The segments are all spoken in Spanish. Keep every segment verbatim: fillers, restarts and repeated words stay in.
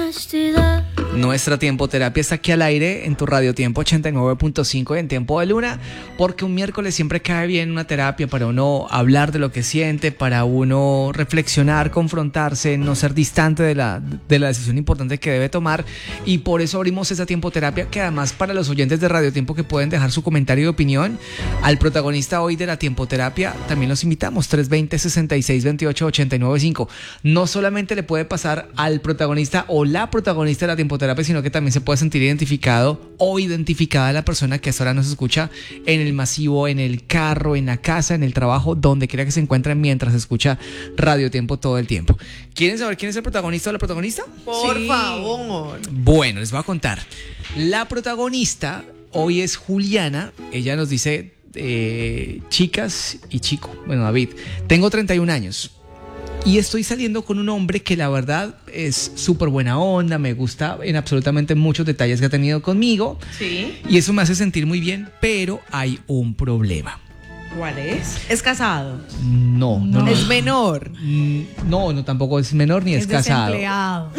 castidad. Nuestra Tiempo Terapia está aquí al aire en tu Radio Tiempo ochenta y nueve punto cinco en Tiempo de Luna, porque un miércoles siempre cae bien una terapia para uno hablar de lo que siente, para uno reflexionar, confrontarse, no ser distante de la, de la decisión importante que debe tomar, y por eso abrimos esa Tiempo Terapia, que además para los oyentes de Radio Tiempo que pueden dejar su comentario de opinión, al protagonista hoy de la Tiempo Terapia también los invitamos, tres dos cero, seis seis dos ocho, ocho nueve cinco. No solamente le puede pasar al protagonista o la protagonista de la Tiempo Terapia, sino que también se puede sentir identificado o identificada la persona que hasta ahora nos escucha en el masivo, en el carro, en la casa, en el trabajo, donde quiera que se encuentren mientras escucha Radio Tiempo todo el tiempo. ¿Quieren saber quién es el protagonista o la protagonista? Por Sí. favor. Bueno, les voy a contar. La protagonista hoy es Juliana. Ella nos dice, eh, chicas y chico, bueno, David, tengo treinta y un años. Y estoy saliendo con un hombre que la verdad es súper buena onda, me gusta en absolutamente muchos detalles que ha tenido conmigo. Sí. Y eso me hace sentir muy bien, pero hay un problema. ¿Cuál es? ¿Es casado? No, no, no. ¿Es menor? No, no, tampoco es menor ni es, Es casado. desempleado.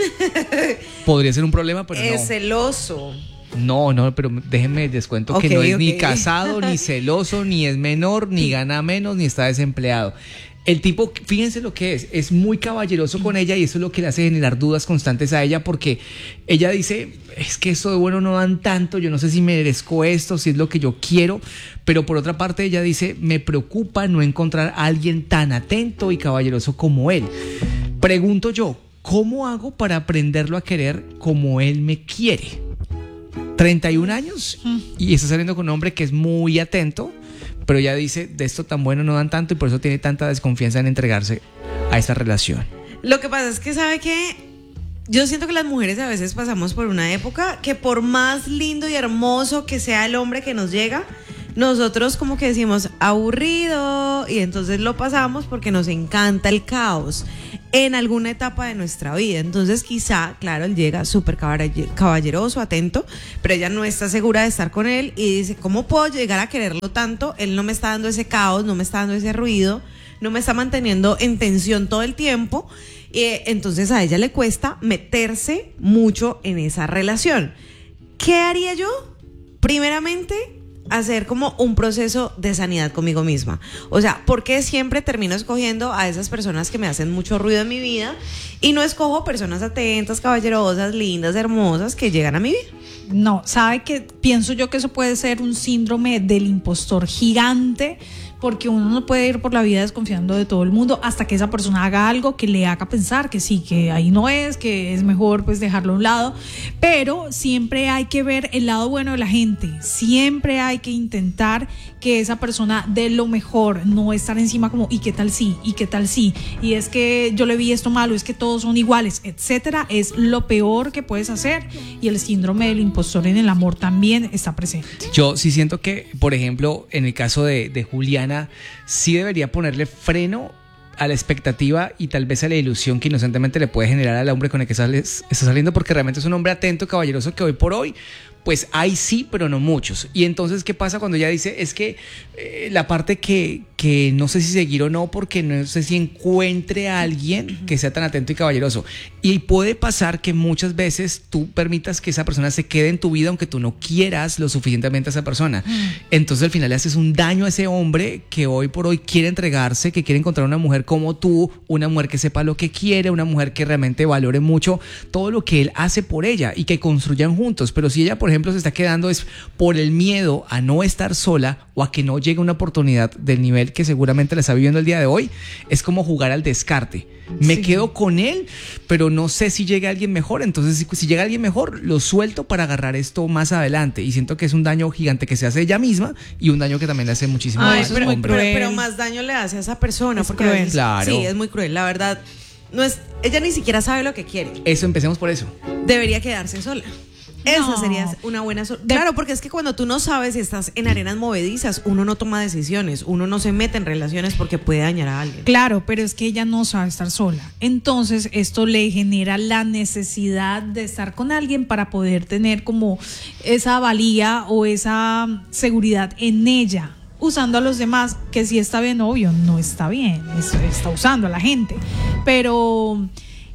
Podría ser un problema, pero Es no. celoso. No, no, pero déjenme descuento Ok, que no es ok. ni casado, ni celoso, ni es menor, ni gana menos, ni está desempleado. El tipo, fíjense lo que es, es muy caballeroso con ella, y eso es lo que le hace generar dudas constantes a ella, porque ella dice, es que esto de bueno no dan tanto, yo no sé si merezco esto, si es lo que yo quiero, pero por otra parte ella dice, me preocupa no encontrar a alguien tan atento y caballeroso como él. Pregunto yo, ¿cómo hago para aprenderlo a querer como él me quiere? treinta y un años y está saliendo con un hombre que es muy atento, pero ella dice, de esto tan bueno no dan tanto, y por eso tiene tanta desconfianza en entregarse a esta relación. Lo que pasa es que, ¿sabe qué? Yo siento que las mujeres a veces pasamos por una época que por más lindo y hermoso que sea el hombre que nos llega, nosotros como que decimos aburrido, y entonces lo pasamos porque nos encanta el caos en alguna etapa de nuestra vida. Entonces quizá, claro, él llega súper caballeroso, atento, pero ella no está segura de estar con él y dice, ¿cómo puedo llegar a quererlo tanto? Él no me está dando ese caos, no me está dando ese ruido, no me está manteniendo en tensión todo el tiempo. Y entonces a ella le cuesta meterse mucho en esa relación. ¿Qué haría yo? Primeramente, hacer como un proceso de sanidad conmigo misma. O sea, ¿por qué siempre termino escogiendo a esas personas que me hacen mucho ruido en mi vida y no escojo personas atentas, caballerosas, lindas, hermosas que llegan a mi vida? No, sabe que pienso yo que eso puede ser un síndrome del impostor gigante, porque uno no puede ir por la vida desconfiando de todo el mundo hasta que esa persona haga algo que le haga pensar que sí, que ahí no es, que es mejor pues dejarlo a un lado. Pero siempre hay que ver el lado bueno de la gente, siempre hay que intentar que esa persona dé lo mejor, no estar encima como ¿y qué tal sí? ¿Y qué tal sí? Y es que yo le vi esto malo, es que todos son iguales, etcétera. Es lo peor que puedes hacer, y el síndrome del impostor en el amor también está presente. Yo sí siento que, por ejemplo, en el caso de, de Juliana, sí debería ponerle freno a la expectativa y tal vez a la ilusión que inocentemente le puede generar al hombre con el que sale, está saliendo, porque realmente es un hombre atento, caballeroso, que hoy por hoy pues hay sí, pero no muchos. Y entonces, ¿qué pasa cuando ella dice? Es que eh, la parte que, que no sé si seguir o no, porque no sé si encuentre a alguien que sea tan atento y caballeroso. Y puede pasar que muchas veces tú permitas que esa persona se quede en tu vida aunque tú no quieras lo suficientemente a esa persona. Entonces al final le haces un daño a ese hombre que hoy por hoy quiere entregarse, que quiere encontrar una mujer como tú, una mujer que sepa lo que quiere, una mujer que realmente valore mucho todo lo que él hace por ella y que construyan juntos. Pero si ella, por ejemplo, se está quedando es por el miedo a no estar sola o a que no llegue una oportunidad del nivel que seguramente la está viviendo el día de hoy, es como jugar al descarte. Me sí. quedo con él, pero no sé si llega alguien mejor. Entonces, si, si llega alguien mejor, lo suelto para agarrar esto más adelante. Y siento que es un daño gigante que se hace ella misma y un daño que también le hace muchísimo Ay, a pero, hombre. pero, pero más daño le hace a esa persona. Es porque cruel. a veces, Claro. Sí, es muy cruel. La verdad, no es, ella ni siquiera sabe lo que quiere. Eso, empecemos por eso. Debería quedarse sola. Esa No. sería una buena solución. Claro, porque es que cuando tú no sabes si estás en arenas movedizas, uno no toma decisiones, uno no se mete en relaciones porque puede dañar a alguien. Claro, pero es que ella no sabe estar sola. Entonces esto le genera la necesidad de estar con alguien para poder tener como esa valía o esa seguridad en ella, usando a los demás, que si está bien, obvio, no está bien, es- está usando a la gente. Pero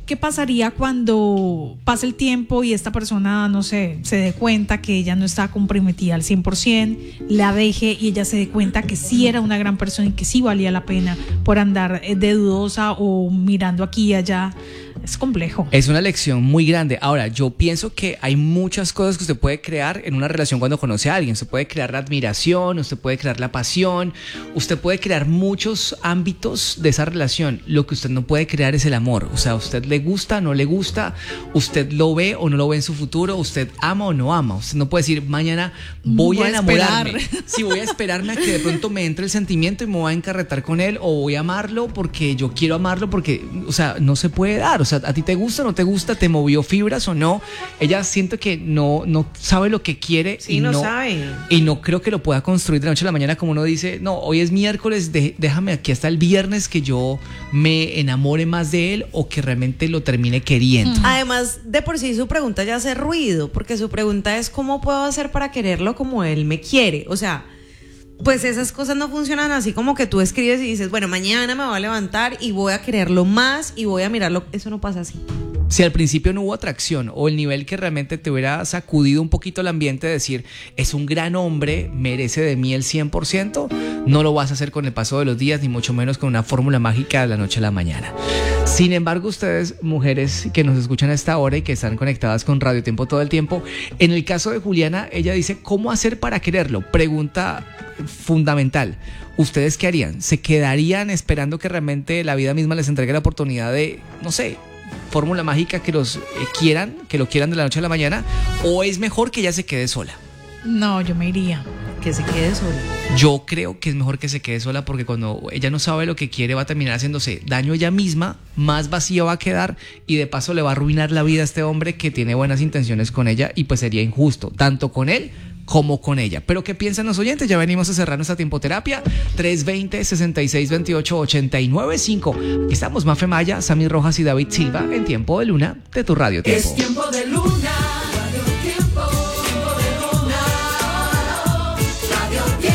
¿qué pasaría cuando pase el tiempo y esta persona, no sé, se dé cuenta que ella no está comprometida al cien por ciento, la deje y ella se dé cuenta que sí era una gran persona y que sí valía la pena por andar de dudosa o mirando aquí y allá? Es complejo. Es una lección muy grande. Ahora, yo pienso que hay muchas cosas que usted puede crear en una relación cuando conoce a alguien. Usted puede crear la admiración, usted puede crear la pasión, usted puede crear muchos ámbitos de esa relación. Lo que usted no puede crear es el amor. O sea, a usted le gusta, no le gusta, usted lo ve o no lo ve en su futuro, usted ama o no ama. Usted no puede decir, mañana voy, voy a enamorarme. Si sí, voy a esperarme a que de pronto me entre el sentimiento y me voy a encarretar con él, o voy a amarlo porque yo quiero amarlo, porque, o sea, no se puede dar. O sea, ¿a ti te gusta o no te gusta? ¿Te movió fibras o no? Ella siente que no, no sabe lo que quiere. Sí, y no, no sabe. Y no creo que lo pueda construir de la noche a la mañana, como uno dice, no, hoy es miércoles, de, déjame aquí hasta el viernes que yo me enamore más de él o que realmente lo termine queriendo. Mm. Además, de por sí su pregunta ya hace ruido, porque su pregunta es ¿cómo puedo hacer para quererlo como él me quiere? O sea, pues esas cosas no funcionan así como que tú escribes y dices, bueno, mañana me voy a levantar y voy a quererlo más y voy a mirarlo. Eso no pasa así. Si al principio no hubo atracción o el nivel que realmente te hubiera sacudido un poquito el ambiente de decir, es un gran hombre, merece de mí el cien por ciento, no lo vas a hacer con el paso de los días, ni mucho menos con una fórmula mágica de la noche a la mañana. Sin embargo, ustedes, mujeres que nos escuchan a esta hora y que están conectadas con Radio Tiempo todo el tiempo, en el caso de Juliana, ella dice, ¿cómo hacer para quererlo? Pregunta fundamental. ¿Ustedes qué harían? ¿Se quedarían esperando que realmente la vida misma les entregue la oportunidad de, no sé, fórmula mágica que los eh, quieran, que lo quieran de la noche a la mañana? ¿O es mejor que ella se quede sola? No, yo me iría. Que se quede sola. Yo creo que es mejor que se quede sola, porque cuando ella no sabe lo que quiere va a terminar haciéndose daño ella misma, más vacía va a quedar y de paso le va a arruinar la vida a este hombre que tiene buenas intenciones con ella, y pues sería injusto, tanto con él como con ella. Pero ¿qué piensan los oyentes? Ya venimos a cerrar nuestra tiempoterapia. Tres veinte, sesenta y seis veintiocho, ochenta y nueve cinco. Aquí estamos Mafe Maya, Sammy Rojas y David Silva en Tiempo de Luna de tu Radio Tiempo. Es Tiempo de Luna, Radio Tiempo, Tiempo de Luna,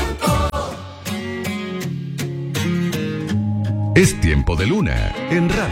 Radio Tiempo. Es Tiempo de Luna en Radio